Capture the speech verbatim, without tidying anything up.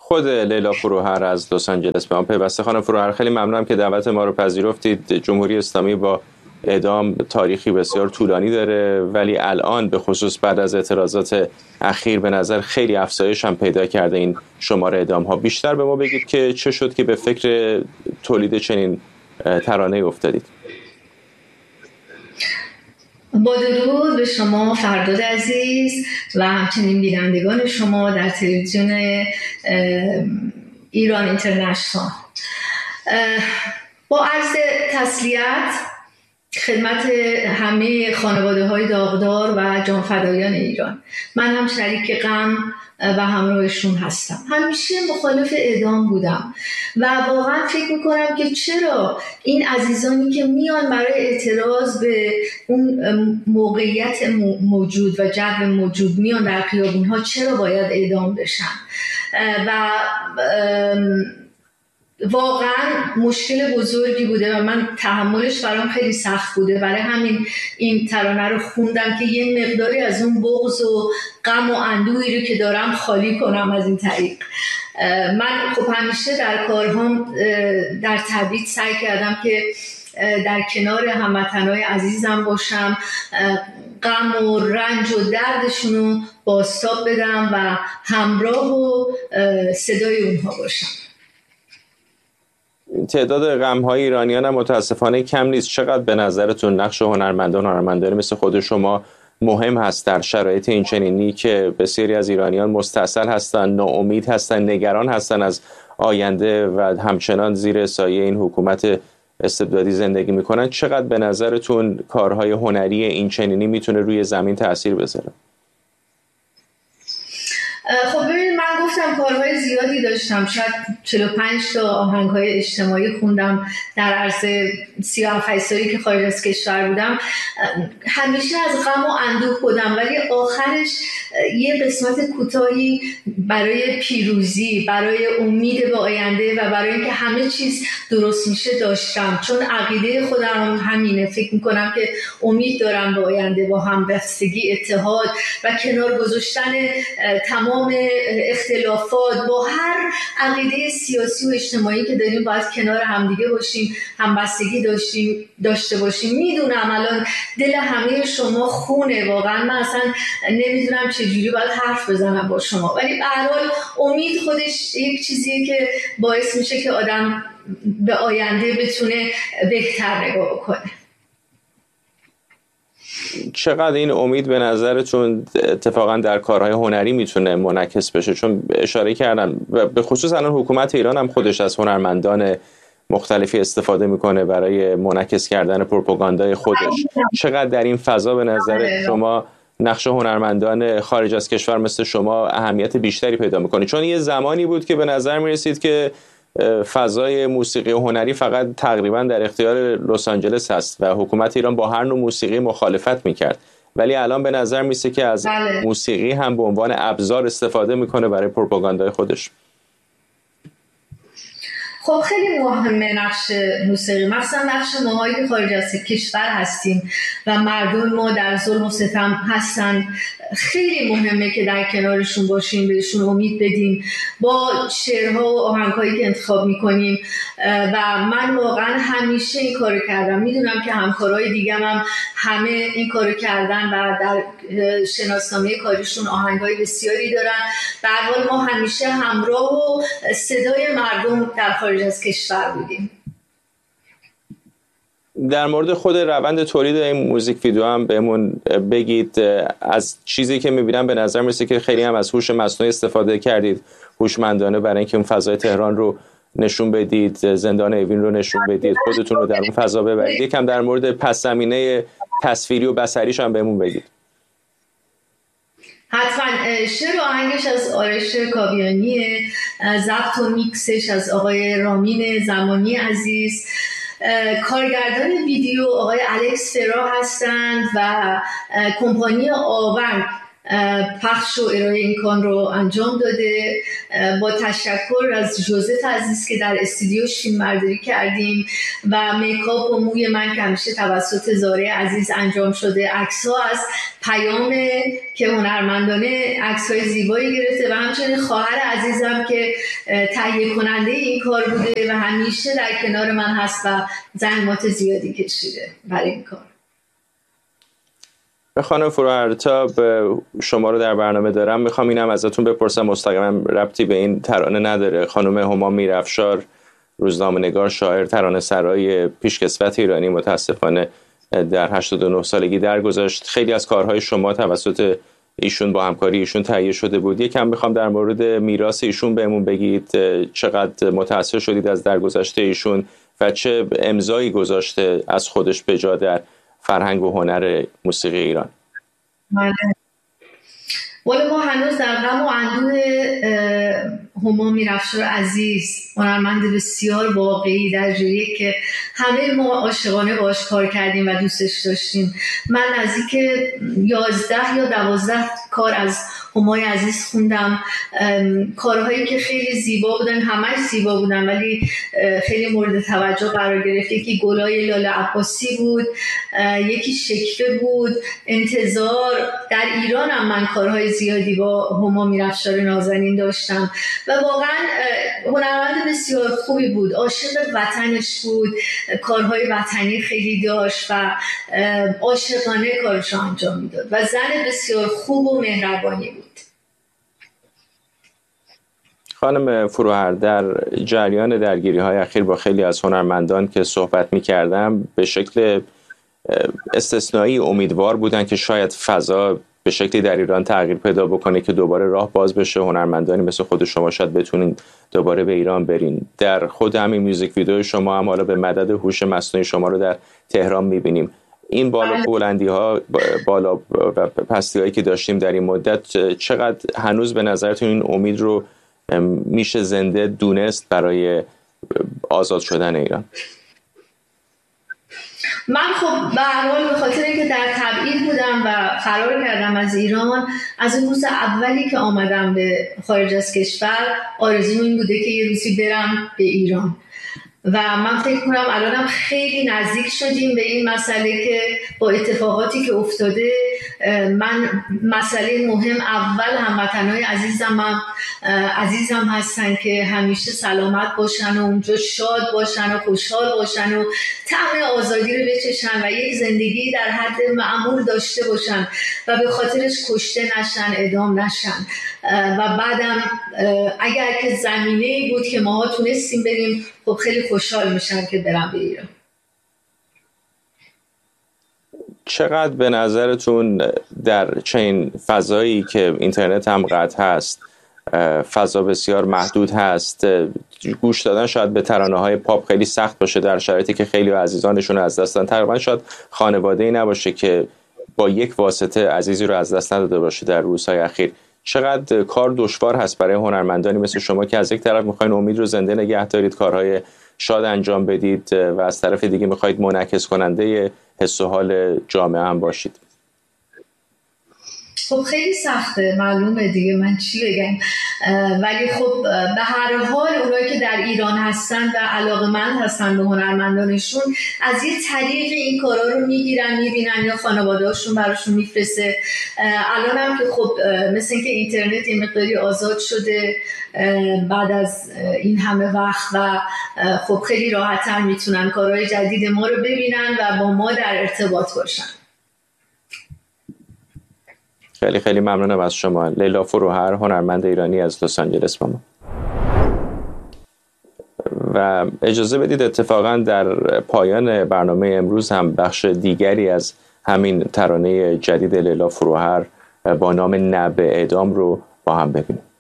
خود لیلا فروهر از لس آنجلس به ما پیوسته. خانم فروهر، خیلی ممنونم که دعوت ما رو پذیرفتید. جمهوری اسلامی با اعدام تاریخی بسیار طولانی داره، ولی الان به خصوص بعد از اعتراضات اخیر به نظر خیلی افزایش هم پیدا کرده این شمار اعدام ها. بیشتر به ما بگید که چه شد که به فکر تولید چنین ترانه افتادید؟ با درود به شما فرداد عزیز و همچنین بینندگان شما در تلویزیون ایران اینترنشنال. با عرض تسلیت خدمت همه خانواده های داغدار و جانفدایان ایران، من هم شریک غم و همراهشون هستم. همیشه مخالف اعدام بودم و واقعا فکر میکنم که چرا این عزیزانی که میان برای اعتراض به اون موقعیت موجود و جو موجود میان در خیابونها، چرا باید اعدام بشن؟ و واقعا مشکل بزرگی بوده و من تحملش برام خیلی سخت بوده. برای همین این ترانه رو خوندم که یه مقداری از اون بغض و غم و اندوهی رو که دارم خالی کنم از این طریق. من خب همیشه در کارهام در تبعید سعی کردم که در کنار هموطنای عزیزم باشم، غم و رنج و دردشون رو بازتاب بدم و همراه و صدای اونها باشم. تعداد غم‌های ایرانیان هم متاسفانه کم نیست. چقدر به نظرتون نقش هنرمندان و هنرمندانی مثل خود شما مهم هست در شرایط این چنینی که بسیاری از ایرانیان مستعصل هستن، ناامید هستن، نگران هستن از آینده و همچنان زیر سایه این حکومت استبدادی زندگی میکنن؟ چقدر به نظرتون کارهای هنری این چنینی میتونه روی زمین تأثیر بذاره؟ خب ببینید، من گفتم کارهای زیادی داشتم، شاید چهل و پنج تا آهنگ‌های اجتماعی خوندم در عرض سی و هفت سالی که خارج از کشور بودم. همیشه از غم و اندوه بودم، ولی آخرش یه قسمت کوتاهی برای پیروزی، برای امید به آینده و برای اینکه همه چیز درست میشه داشتم، چون عقیده خودم همینه. فکر میکنم که امید دارم به آینده، با همبستگی، اتحاد و کنار گذاشتن تمام اختلافات، با هر عقیده سیاسی و اجتماعی که داریم باید کنار همدیگه باشیم، همبستگی داشتیم داشته باشیم. میدونم الان دل همه شما خونه، واقعا من اصلا نمیدونم چجوری باید حرف بزنم با شما، ولی به هر حال امید خودش یک چیزیه که باعث میشه که آدم به آینده بتونه بهتر نگاه کنه. چقدر این امید به نظرتون اتفاقا در کارهای هنری میتونه منعکس بشه؟ چون اشاره کردم به خصوص الان حکومت ایران هم خودش از هنرمندان مختلفی استفاده میکنه برای منعکس کردن پروپاگاندای خودش. چقدر در این فضا به نظر شما نقش هنرمندان خارج از کشور مثل شما اهمیت بیشتری پیدا میکنه؟ چون یه زمانی بود که به نظر میرسید که فضای موسیقی و هنری فقط تقریبا در اختیار لس آنجلس هست و حکومت ایران با هر نوع موسیقی مخالفت میکرد، ولی الان به نظر میسه که از بله. موسیقی هم به عنوان ابزار استفاده میکنه برای پروپاگاندای خودش. خب خیلی مهمه نقش موسیقی، مثلا نقش ماهایی که خارج از کشور هستیم و مردم ما در ظلم و ستم هستن. خیلی مهمه که در کنارشون باشیم، بهشون امید بدیم با شعرها و آهنگهایی که انتخاب میکنیم و من واقعا همیشه این کارو کردم. میدونم که همکارای دیگم هم همه این کارو کردن و در شناسنامه کاریشون آهنگهای بسیاری دارن. به هر حال ما همیشه همراه و صدای مردم در خارج از کشور بودیم. در مورد خود روند تولید این موزیک ویدیو هم بهمون بگید. از چیزی که میبینم به نظر میرسه که خیلی هم از هوش مصنوعی استفاده کردید، هوشمندانه، برای اینکه اون فضای تهران رو نشون بدید، زندان اوین رو نشون بدید، خودتون رو در اون فضا ببرید. یکم در مورد پس زمینه تصویری و بصریش هم بهمون بگید. حتما. شعر و آهنگش از آرش کاویانیه، ضبط و میکسش از آقای رامین زمانی عزیز، کارگردان ویدیو آقای الکس فرا هستند و کمپانی آونگ پخش و ارائه این کار رو انجام داده. با تشکر از جوزف عزیز که در استودیوش فیلم برداری کردیم و میکاپ و موی من که همیشه توسط زاره عزیز انجام شده. عکس‌ها از پیام که هنرمندانه عکس‌های زیبایی گرفته و همچنین خواهر عزیزم که تهیه کننده این کار بوده و همیشه در کنار من هست و زحمات زیادی کشیده برای این کار. به خانم فروهر، تا شما رو در برنامه دارم میخوام اینم ازتون بپرسم، مستقیما ربطی به این ترانه نداره. خانم هما میرافشار، روزنامه‌نگار، شاعر، ترانه‌سرای پیشکسوت ایرانی، متاسفانه در هشتاد و نه سالگی درگذشت. خیلی از کارهای شما توسط ایشون با همکاری ایشون تهیه شده بود. یکم میخوام در مورد میراث ایشون بهمون بگید. چقدر متاثر شدید از درگذشت ایشون و چه امضایی گذاشته از خودش به جا در فرهنگ و هنر موسیقی ایران؟ ولی ما هنوز در غم و اندوه هما میرافشار عزیز، هنرمند بسیار واقعی در جایی که همه ما عاشقانه باش کار کردیم و دوستش داشتیم. من نزدیک یازده یا دوازده کار از همای عزیز خوندم، کارهایی که خیلی زیبا بودن، همش زیبا بودن ولی خیلی مورد توجه قرار گرفت. یکی گلای لاله عباسی بود، یکی شکفه بود، انتظار. در ایران هم من کارهای زیادی با هما میرافشار نازنین داشتم و واقعا هنرمند بسیار خوبی بود، عاشق وطنش بود، کارهای وطنی خیلی داشت و عاشقانه کارش انجام میداد و زن بسیار خوب و مهربانی بود. خانم فروهر، در جریان درگیری های اخیر با خیلی از هنرمندان که صحبت می کردم به شکل استثنایی امیدوار بودن که شاید فضا به شکلی در ایران تغییر پیدا بکنه که دوباره راه باز بشه، هنرمندانی مثل خود شما شاید بتونین دوباره به ایران برین. در خود همین میوزیک ویدیو شما هم حالا به مدد هوش مصنوعی شما رو در تهران میبینیم. این بالا بلندی ها، بالا و پستی هایی که داشتیم در این مدت، چقدر هنوز به نظرتون این امید رو میشه زنده دونست برای آزاد شدن ایران؟ من خب به هر حال به خاطر اینکه در تبعید بودم و فرار کردم از ایران، از اون روز اولی که آمدم به خارج از کشور آرزوم این بوده که یه روزی برم به ایران و من فکر کنم الانم خیلی نزدیک شدیم به این مسئله که با اتفاقاتی که افتاده من مسئله مهم اول هموطنهای عزیزم هم عزیزم هستن که همیشه سلامت باشن و اونجا شاد باشن و خوشحال باشن و طعم آزادی رو بچشن و یک زندگی در حد معمول داشته باشن و به خاطرش کشته نشن، اعدام نشن. و بعدم اگر که زمینه‌ای بود که ماها تونستیم بریم، خب خیلی خوشحال میشن که برم به ایران. چقدر به نظرتون در چنین فضایی که اینترنت هم قطع هست، فضا بسیار محدود هست، گوش دادن شاید به ترانه‌های پاپ خیلی سخت باشه در شرایطی که خیلی عزیزانشون از دست دادن؟ تقریبا شاید خانواده‌ای نباشه که با یک واسطه عزیزی رو از دست نداده باشه در روزهای اخیر. چقدر کار دشوار هست برای هنرمندانی مثل شما که از یک طرف میخواین امید رو زنده نگه دارید، کارهای شاد انجام بدید و از طرف دیگه میخواید منعکس کننده حس و حال جامعه هم باشید؟ خب خیلی سخته، معلومه دیگه، من چی بگم. ولی خب به هر حال اونایی که در ایران هستن و علاقه‌مند هستن به هنرمندانشون از یه طریق این کارا رو میگیرن، میبینن یا خانواده‌هاشون براشون میفرسته. الان هم که خب مثل اینکه اینترنت یه مقداری آزاد شده بعد از این همه وقت و خب خیلی راحت‌تر میتونن کارهای جدید ما رو ببینن و با ما در ارتباط باشن. خیلی خیلی ممنونم از شما. لیلا فروهر، هنرمند ایرانی از لس آنجلس با ما. و اجازه بدید اتفاقا در پایان برنامه امروز هم بخش دیگری از همین ترانه جدید لیلا فروهر با نام نه به اعدام رو با هم ببینیم.